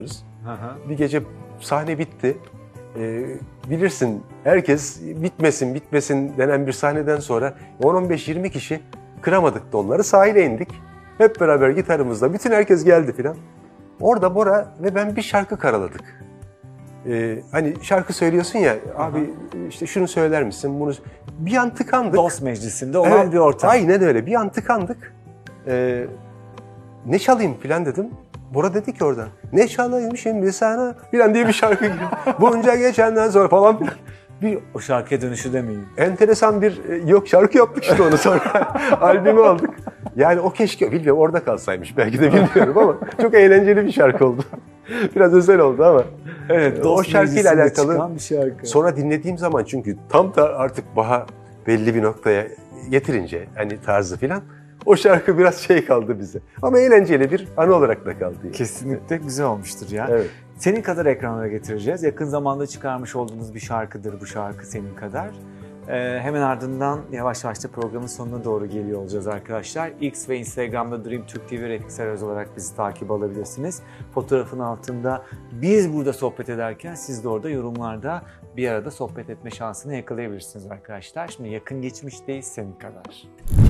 Bir gece sahne bitti. Bilirsin herkes bitmesin denen bir sahneden sonra 10-15-20 kişi kıramadık da onları, sahile indik. Hep beraber gitarımızla bütün herkes geldi filan. Orada Bora ve ben bir şarkı karaladık. Hani şarkı söylüyorsun ya abi, işte şunu söyler misin bunu, bir an tıkandık. Dost meclisinde olan bir ortam. Aynen öyle, bir an tıkandık. Ne çalayım filan dedim. Bora dedi ki oradan, ne çalayım şimdi sana filan diye bir şarkı girdi. Bunca geçenden sonra falan filan. Bir O şarkıya dönüşü demeyin. enteresan bir yok şarkı yaptık işte onu sonra. Albümü aldık. Yani o keşke bilmiyorum orada kalsaymış belki de, bilmiyorum ama çok eğlenceli bir şarkı oldu. Biraz özel oldu ama. Evet, o şarkıyla alakalı çıkan bir şarkı. sonra dinlediğim zaman, çünkü tam da artık Baha belli bir noktaya getirince hani tarzı filan, o şarkı biraz şey kaldı bize. Ama eğlenceli bir anı olarak da kaldı. Yani. Kesinlikle güzel olmuştur ya. Evet. Senin Kadar ekranlara getireceğiz. Yakın zamanda çıkarmış olduğunuz bir şarkıdır bu şarkı, Senin Kadar. Hemen ardından yavaş yavaş da programın sonuna doğru geliyor olacağız arkadaşlar. X ve Instagram'da Dream Türk TV Refik Saroz olarak bizi takip alabilirsiniz. Fotoğrafın altında biz burada sohbet ederken siz de orada yorumlarda bir arada sohbet etme şansını yakalayabilirsiniz arkadaşlar. Şimdi yakın geçmişteyiz, Senin Kadar.